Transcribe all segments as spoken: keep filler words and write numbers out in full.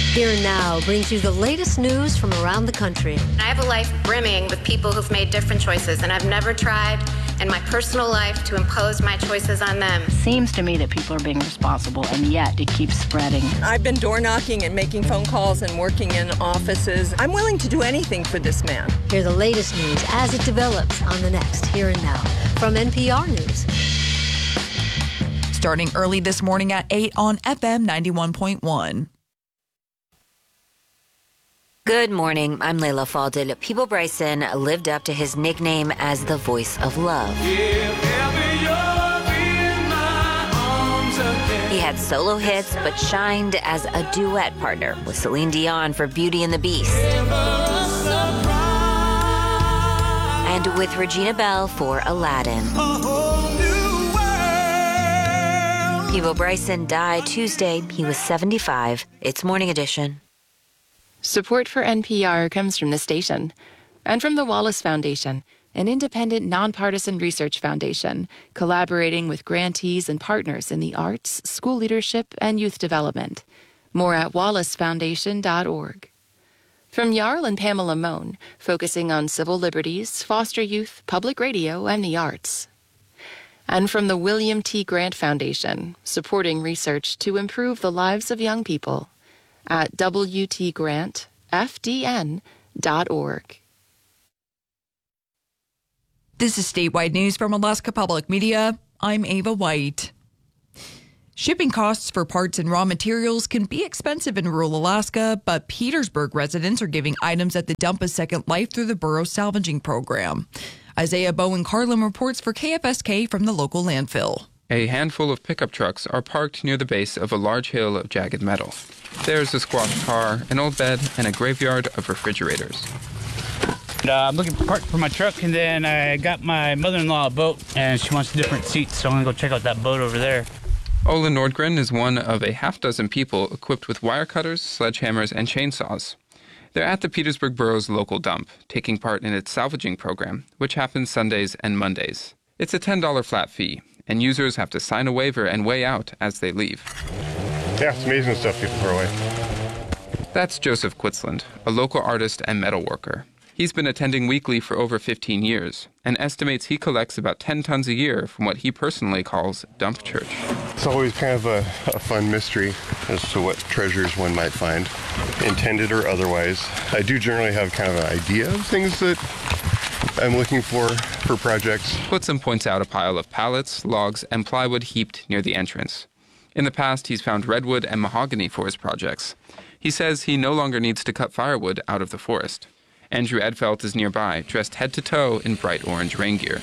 Here and Now brings you the latest news from around the country. I have a life brimming with people who've made different choices, and I've never tried in my personal life to impose my choices on them. Seems to me that people are being responsible, and yet it keeps spreading. I've been door knocking and making phone calls and working in offices. I'm willing to do anything for this man. Hear the latest news as it develops on the next Here and Now from N P R News. Starting early this morning at eight on F M ninety-one point one. Good morning. I'm Layla Falded. Peabo Bryson lived up to his nickname as the voice of love. He had solo hits, but shined as a duet partner with Celine Dion for Beauty and the Beast. And with Regina Belle for Aladdin. Peabo Bryson died Tuesday. He was seventy-five. It's Morning Edition. Support for N P R comes from the station and from the Wallace Foundation, an independent, nonpartisan research foundation collaborating with grantees and partners in the arts, school leadership, and youth development. More at wallace foundation dot org. From Jarl and Pamela Mohn, focusing on civil liberties, foster youth, public radio, and the arts. And from the William T. Grant Foundation, supporting research to improve the lives of young people. At W T grant F D N dot org. This is statewide news from Alaska Public Media. I'm Ava White. Shipping costs for parts and raw materials can be expensive in rural Alaska, but Petersburg residents are giving items at the dump a second life through the borough salvaging program. Isaiah Bowen-Carlin reports for K F S K from the local landfill. A handful of pickup trucks are parked near the base of a large hill of jagged metal. There's a squashed car, an old bed, and a graveyard of refrigerators. Uh, I'm looking for parts for my truck, and then I got my mother-in-law a boat, and she wants different seats, so I'm going to go check out that boat over there. Ola Nordgren is one of a half dozen people equipped with wire cutters, sledgehammers, and chainsaws. They're at the Petersburg Borough's local dump, taking part in its salvaging program, which happens Sundays and Mondays. It's a ten dollars flat fee, and users have to sign a waiver and weigh out as they leave. Yeah, it's amazing the stuff people throw away. That's Joseph Quitzland, a local artist and metal worker. He's been attending weekly for over fifteen years and estimates he collects about ten tons a year from what he personally calls dump church. It's always kind of a, a fun mystery as to what treasures one might find, intended or otherwise. I do generally have kind of an idea of things that I'm looking for for projects. Quitzland points out a pile of pallets, logs, and plywood heaped near the entrance. In the past, he's found redwood and mahogany for his projects. He says he no longer needs to cut firewood out of the forest. Andrew Edfeld is nearby, dressed head to toe in bright orange rain gear.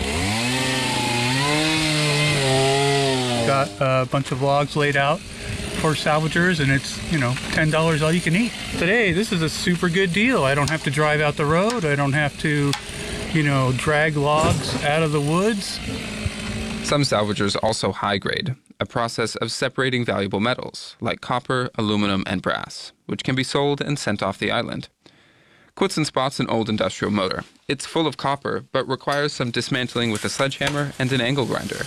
Got a bunch of logs laid out for salvagers, and it's, you know, ten dollars all you can eat. Today, this is a super good deal. I don't have to drive out the road. I don't have to, you know, drag logs out of the woods. Some salvagers also high grade, a process of separating valuable metals, like copper, aluminum, and brass, which can be sold and sent off the island. Quitzland spots an old industrial motor. It's full of copper, but requires some dismantling with a sledgehammer and an angle grinder.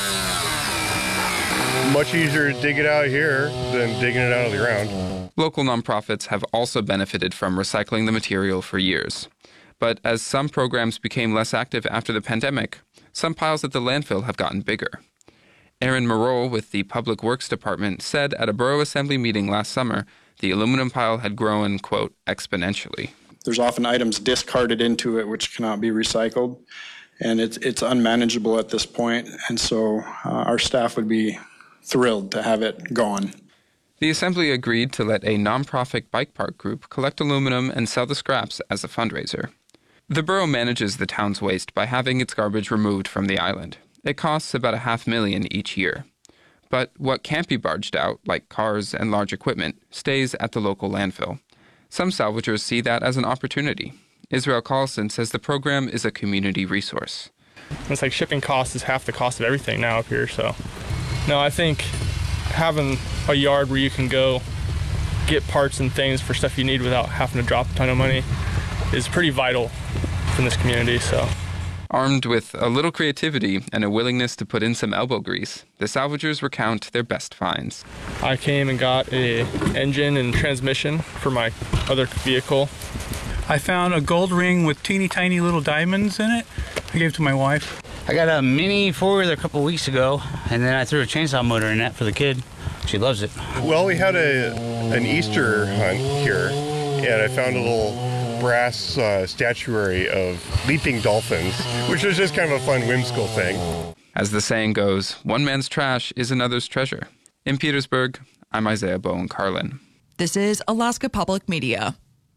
Much easier to dig it out here than digging it out of the ground. Local nonprofits have also benefited from recycling the material for years. But as some programs became less active after the pandemic, some piles at the landfill have gotten bigger. Aaron Morrell with the Public Works Department said at a borough assembly meeting last summer the aluminum pile had grown, quote, exponentially. There's often items discarded into it which cannot be recycled, and it's, it's unmanageable at this point, and so uh, our staff would be thrilled to have it gone. The assembly agreed to let a nonprofit bike park group collect aluminum and sell the scraps as a fundraiser. The borough manages the town's waste by having its garbage removed from the island. It costs about a half million each year. But what can't be barged out, like cars and large equipment, stays at the local landfill. Some salvagers see that as an opportunity. Israel Carlson says the program is a community resource. It's like shipping costs is half the cost of everything now up here, so. No, I think having a yard where you can go get parts and things for stuff you need without having to drop a ton of money is pretty vital in this community, so. Armed with a little creativity and a willingness to put in some elbow grease, the salvagers recount their best finds. I came and got a engine and transmission for my other vehicle. I found a gold ring with teeny tiny little diamonds in it. I gave it to my wife. I got a Mini four-wheeler a couple of weeks ago, and then I threw a chainsaw motor in that for the kid. She loves it. Well, we had a an Easter hunt here, and I found a little brass uh, statuary of leaping dolphins, which was just kind of a fun, whimsical thing. As the saying goes, one man's trash is another's treasure. In Petersburg, I'm Isaiah Bowen-Carlin. This is Alaska Public Media.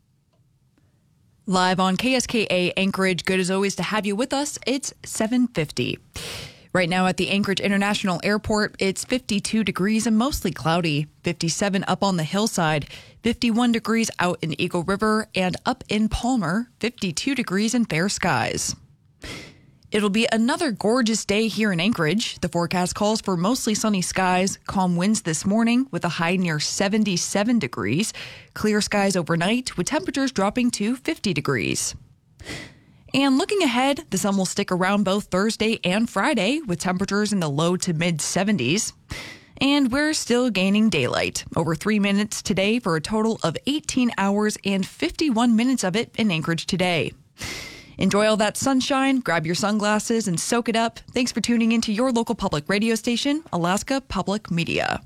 Live on K S K A Anchorage, good as always to have you with us. It's seven fifty. Right now at the Anchorage International Airport, it's fifty-two degrees and mostly cloudy, fifty-seven up on the hillside, fifty-one degrees out in Eagle River, and up in Palmer, fifty-two degrees and fair skies. It'll be another gorgeous day here in Anchorage. The forecast calls for mostly sunny skies, calm winds this morning with a high near seventy-seven degrees, clear skies overnight with temperatures dropping to fifty degrees. And looking ahead, the sun will stick around both Thursday and Friday with temperatures in the low to mid seventies. And we're still gaining daylight, over three minutes today for a total of eighteen hours and fifty-one minutes of it in Anchorage today. Enjoy all that sunshine, grab your sunglasses, and soak it up. Thanks for tuning into your local public radio station, Alaska Public Media.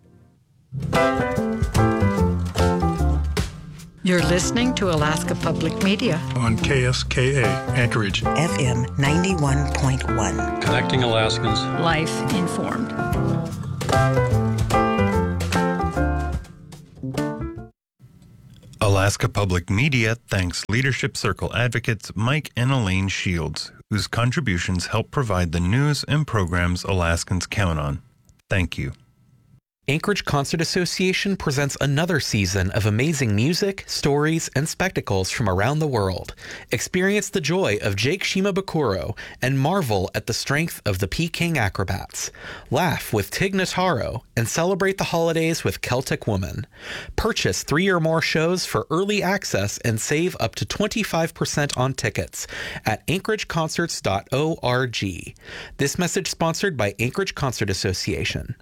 You're listening to Alaska Public Media on K S K A Anchorage, F M ninety-one point one. Connecting Alaskans. Life informed. Alaska Public Media thanks Leadership Circle advocates Mike and Elaine Shields, whose contributions help provide the news and programs Alaskans count on. Thank you. Anchorage Concert Association presents another season of amazing music, stories, and spectacles from around the world. Experience the joy of Jake Shimabukuro and marvel at the strength of the Peking Acrobats. Laugh with Tig Notaro and celebrate the holidays with Celtic Woman. Purchase three or more shows for early access and save up to twenty-five percent on tickets at anchorage concerts dot org. This message sponsored by Anchorage Concert Association.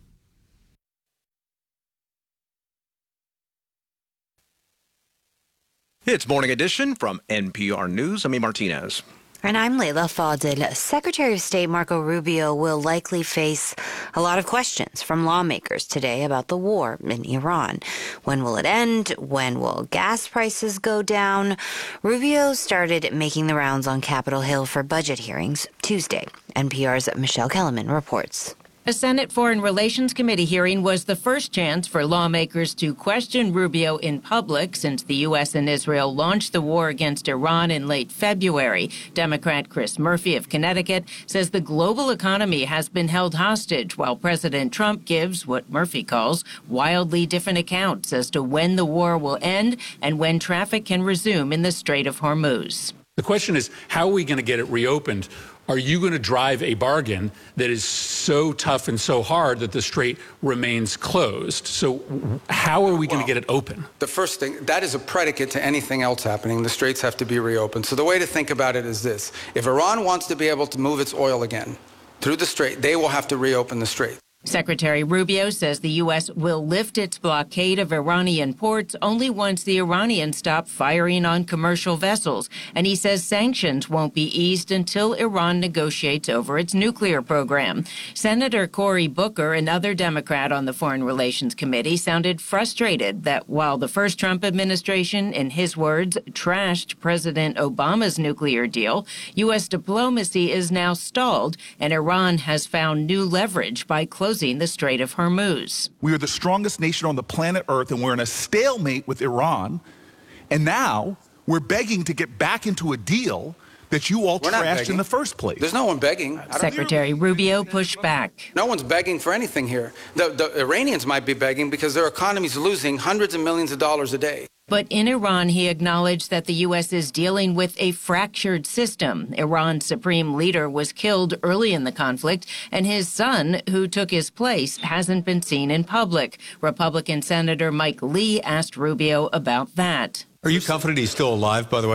It's Morning Edition from N P R News. I'm E. Martinez. And I'm Leila Fadel. Secretary of State Marco Rubio will likely face a lot of questions from lawmakers today about the war in Iran. When will it end? When will gas prices go down? Rubio started making the rounds on Capitol Hill for budget hearings Tuesday. N P R's Michelle Kellerman reports. A Senate Foreign Relations Committee hearing was the first chance for lawmakers to question Rubio in public since the U S and Israel launched the war against Iran in late February. Democrat Chris Murphy of Connecticut says the global economy has been held hostage while President Trump gives what Murphy calls wildly different accounts as to when the war will end and when traffic can resume in the Strait of Hormuz. The question is, how are we going to get it reopened? Are you going to drive a bargain that is so tough and so hard that the strait remains closed? So how are we going well, to get it open? The first thing, that is a predicate to anything else happening. The straits have to be reopened. So the way to think about it is this. If Iran wants to be able to move its oil again through the strait, they will have to reopen the strait. Secretary Rubio says the U S will lift its blockade of Iranian ports only once the Iranians stop firing on commercial vessels. And he says sanctions won't be eased until Iran negotiates over its nuclear program. Senator Cory Booker, another Democrat on the Foreign Relations Committee, sounded frustrated that while the first Trump administration, in his words, trashed President Obama's nuclear deal, U S diplomacy is now stalled and Iran has found new leverage by closing the Strait of Hormuz. We are the strongest nation on the planet Earth, and we're in a stalemate with Iran. And now we're begging to get back into a deal that you all we're trashed in the first place. There's no one begging. Secretary Rubio pushed back. No one's begging for anything here. The, the Iranians might be begging because their economy is losing hundreds of millions of dollars a day. But in Iran, he acknowledged that the U S is dealing with a fractured system. Iran's supreme leader was killed early in the conflict, and his son, who took his place, hasn't been seen in public. Republican Senator Mike Lee asked Rubio about that. Are you confident he's still alive, by the way?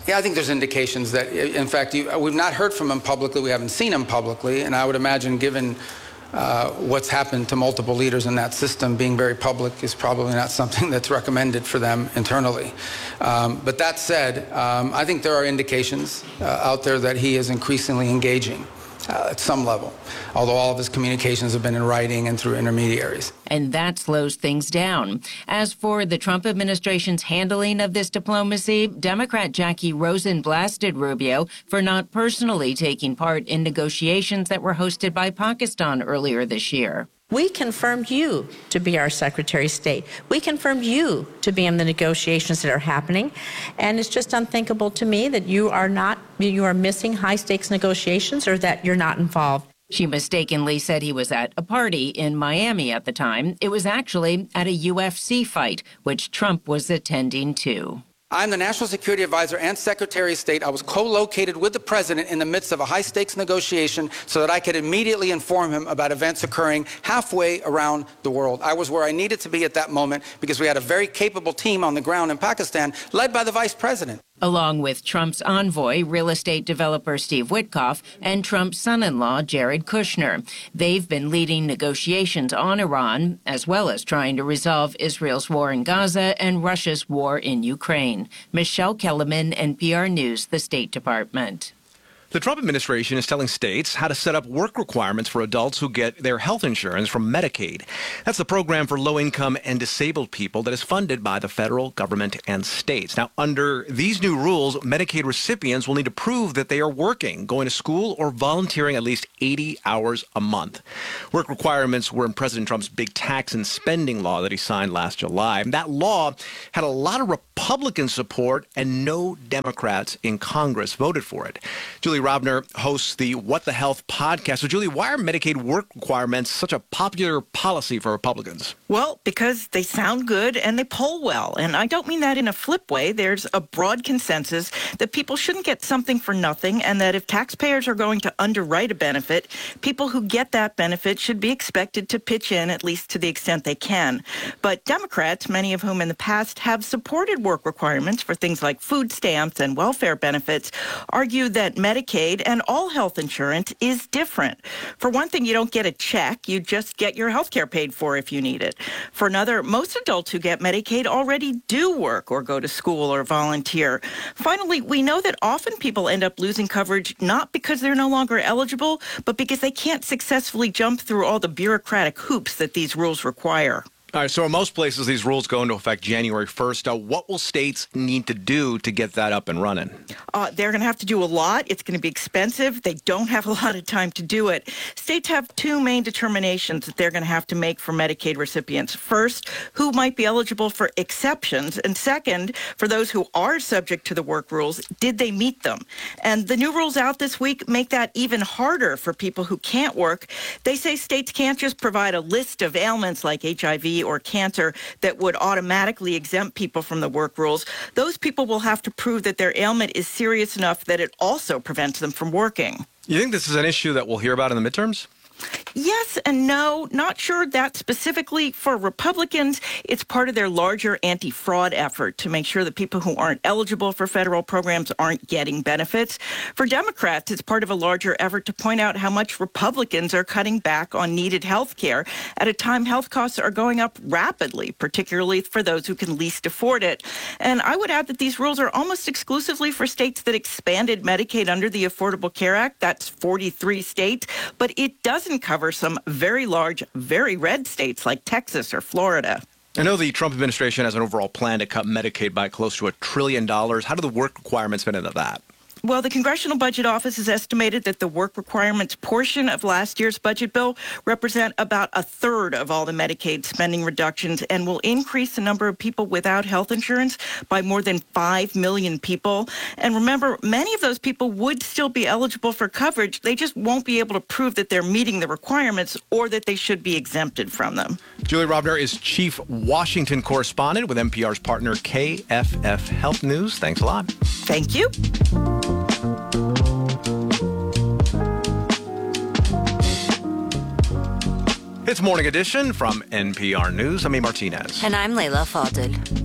Yeah, I think there's indications that, in fact, you, we've not heard from him publicly. We haven't seen him publicly. And I would imagine, given uh, what's happened to multiple leaders in that system, being very public is probably not something that's recommended for them internally. Um, but that said, um, I think there are indications uh, out there that he is increasingly engaging uh, at some level, although all of his communications have been in writing and through intermediaries. And that slows things down. As for the Trump administration's handling of this diplomacy, Democrat Jackie Rosen blasted Rubio for not personally taking part in negotiations that were hosted by Pakistan earlier this year. We confirmed you to be our Secretary of State. We confirmed you to be in the negotiations that are happening. And it's just unthinkable to me that you are not, you are missing high-stakes negotiations or that you're not involved. She mistakenly said he was at a party in Miami at the time. It was actually at a U F C fight, which Trump was attending too. I'm the National Security Advisor and Secretary of State. I was co-located with the President in the midst of a high-stakes negotiation so that I could immediately inform him about events occurring halfway around the world. I was where I needed to be at that moment because we had a very capable team on the ground in Pakistan, led by the Vice President. Along with Trump's envoy, real estate developer Steve Witkoff, and Trump's son-in-law, Jared Kushner. They've been leading negotiations on Iran, as well as trying to resolve Israel's war in Gaza and Russia's war in Ukraine. Michelle Kellerman, N P R News, the State Department. The Trump administration is telling states how to set up work requirements for adults who get their health insurance from Medicaid. That's the program for low-income and disabled people that is funded by the federal government and states. Now, under these new rules, Medicaid recipients will need to prove that they are working, going to school, or volunteering at least eighty hours a month. Work requirements were in President Trump's big tax and spending law that he signed last July. That law had a lot of Republican support, and no Democrats in Congress voted for it. Julie Robner hosts the What the Health podcast. So, Julie, why are Medicaid work requirements such a popular policy for Republicans? Well, because they sound good and they poll well. And I don't mean that in a flip way. There's a broad consensus that people shouldn't get something for nothing, and that if taxpayers are going to underwrite a benefit, people who get that benefit should be expected to pitch in, at least to the extent they can. But Democrats, many of whom in the past have supported work requirements for things like food stamps and welfare benefits, argue that Medicaid and all health insurance is different. For one thing, you don't get a check. You just get your health care paid for if you need it. For another, most adults who get Medicaid already do work or go to school or volunteer. Finally, we know that often people end up losing coverage not because they're no longer eligible, but because they can't successfully jump through all the bureaucratic hoops that these rules require. All right, so in most places, these rules go into effect January first. Uh, what will states need to do to get that up and running? Uh, they're going to have to do a lot. It's going to be expensive. They don't have a lot of time to do it. States have two main determinations that they're going to have to make for Medicaid recipients. First, who might be eligible for exceptions? And second, for those who are subject to the work rules, did they meet them? And the new rules out this week make that even harder for people who can't work. They say states can't just provide a list of ailments like H I V or cancer that would automatically exempt people from the work rules. Those people will have to prove that their ailment is serious enough that it also prevents them from working. You think this is an issue that we'll hear about in the midterms? Yes and no. Not sure that specifically for Republicans. It's part of their larger anti-fraud effort to make sure that people who aren't eligible for federal programs aren't getting benefits. For Democrats, it's part of a larger effort to point out how much Republicans are cutting back on needed health care at a time health costs are going up rapidly, particularly for those who can least afford it. And I would add that these rules are almost exclusively for states that expanded Medicaid under the Affordable Care Act. That's forty-three states. But it doesn't cover some very large, very red states like Texas or Florida. I know the Trump administration has an overall plan to cut Medicaid by close to a trillion dollars. How do the work requirements fit into that? Well, the Congressional Budget Office has estimated that the work requirements portion of last year's budget bill represent about a third of all the Medicaid spending reductions and will increase the number of people without health insurance by more than five million people. And remember, many of those people would still be eligible for coverage. They just won't be able to prove that they're meeting the requirements or that they should be exempted from them. Julie Robner is Chief Washington Correspondent with N P R's partner K F F Health News. Thanks a lot. Thank you. It's Morning Edition from N P R News. I'm A. Martinez. And I'm Layla Fadel.